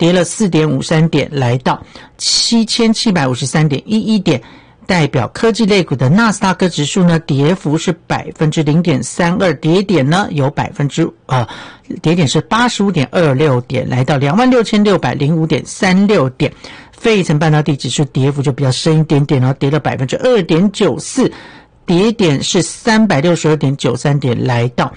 跌了 4.53 点，来到 7753.11 点。代表科技类股的纳斯达克指数呢，跌幅是 0.32%， 跌点呢有跌点是 85.26 点，来到 26,605.36 点。费城半导体指数跌幅就比较深一点点，跌了 2.94%， 跌点是 362.93 点，来到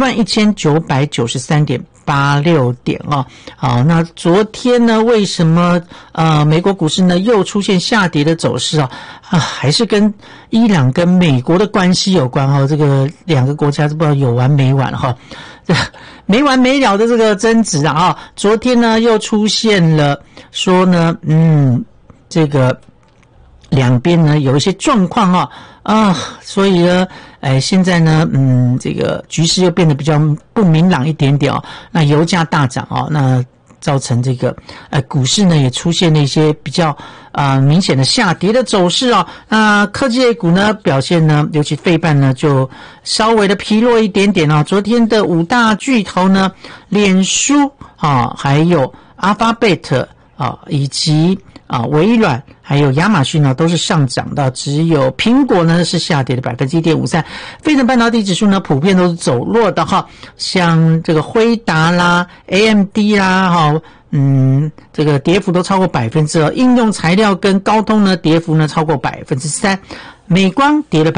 11,993.86 点哦。好，那昨天呢，为什么美国股市呢又出现下跌的走势还是跟伊朗跟美国的关系有关这个两个国家不知道有完没完没完没了的这个争执昨天呢又出现了说呢这个两边呢有一些状况所以呢现在呢这个局势又变得比较不明朗一点点那油价大涨那造成这个股市呢也出现了一些比较明显的下跌的走势那科技类股呢表现呢，尤其费半呢就稍微的疲弱一点点昨天的五大巨头呢，脸书还有 Alphabet 以及微软还有亚马逊呢都是上涨的，只有苹果呢是下跌的 1.53%。费城半导体指数呢普遍都是走弱的像这个辉达啦 AMD 啦这个跌幅都超过 2%， 应用材料跟高通呢跌幅呢超过 3%。美光跌了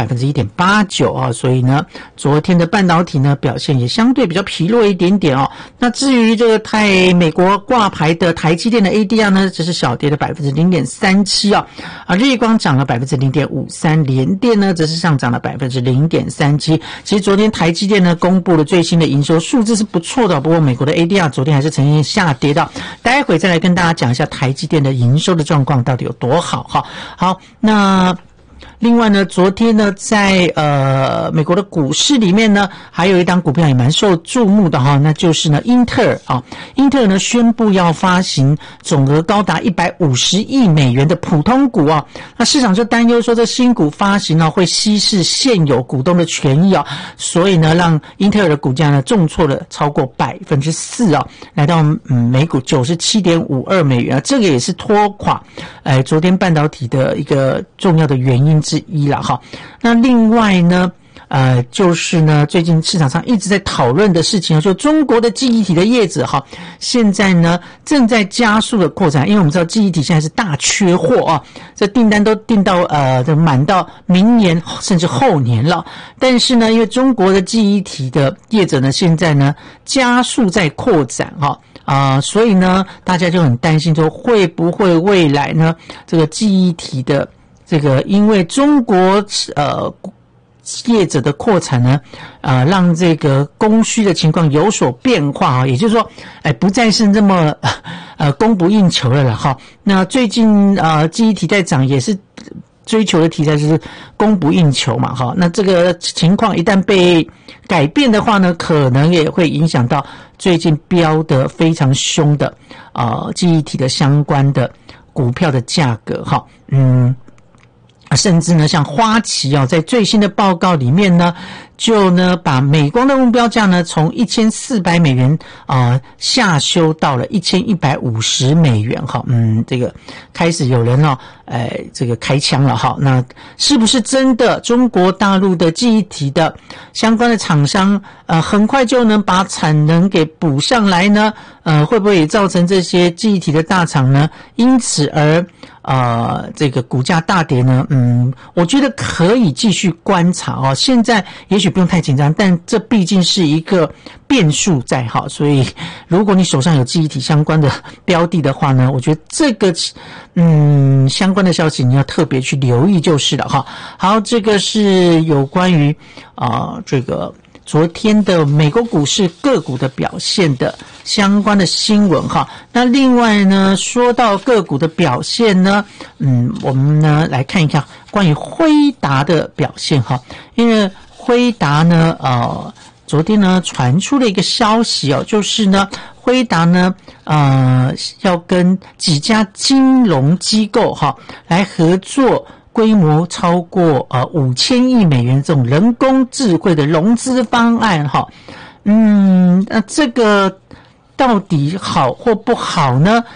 1.89% 所以呢昨天的半导体呢表现也相对比较疲弱一点点那至于这个美国挂牌的台积电的 ADR 呢只是小跌了 0.37%日光涨了 0.53%， 联电呢则是上涨了 0.37%。其实昨天台积电呢公布了最新的营收数字是不错的，不过美国的 ADR 昨天还是呈现下跌的，待会再来跟大家讲一下台积电的营收的状况到底有多好好，那另外呢，昨天呢，在美国的股市里面呢，还有一档股票也蛮受注目的那就是呢英特尔英特尔呢宣布要发行总额高达150亿美元的普通股那市场就担忧说这新股发行会稀释现有股东的权益所以呢让英特尔的股价呢重挫了超过 4%来到每股 97.52 美元这个也是拖垮昨天半导体的一个重要的原因之一啦那另外呢就是呢最近市场上一直在讨论的事情就中国的记忆体的业者现在呢正在加速的扩展，因为我们知道记忆体现在是大缺货这订单都订到满到明年甚至后年了，但是呢因为中国的记忆体的业者呢现在呢加速在扩展所以呢大家就很担心说会不会未来呢这个记忆体的这个因为中国业者的扩产呢让这个供需的情况有所变化也就是说不再是这么供不应求了啦那最近记忆体在涨也是追求的题材就是供不应求嘛那这个情况一旦被改变的话呢可能也会影响到最近飙得非常凶的记忆体的相关的股票的价格甚至呢像花旗在最新的报告里面呢就呢把美光的目标价呢从1400美元下修到了1150美元这个开始有人这个开枪了那是不是真的中国大陆的记忆体的相关的厂商很快就能把产能给补上来呢会不会也造成这些记忆体的大厂呢因此而这个股价大跌呢我觉得可以继续观察现在也许不用太紧张，但这毕竟是一个变数在所以如果你手上有记忆体相关的标的的话呢我觉得这个相关的消息你要特别去留意就是了好，这个是有关于这个昨天的美国股市个股的表现的相关的新闻那另外呢说到个股的表现呢我们呢来看一看关于辉达的表现因为辉达呢昨天呢传出了一个消息就是呢辉达呢要跟几家金融机构来合作规模超过5000亿美元这种人工智慧的融资方案那这个到底好或不好呢